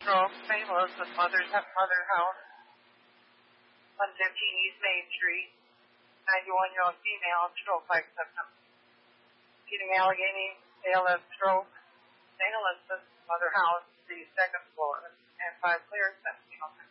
stroke, St. Elizabeth Mother House, 115 East Main Street, 91-year-old female, stroke-like symptoms. Getting Allegheny, ALS stroke, St. Elizabeth Mother House, the second floor, and 5 clear, 17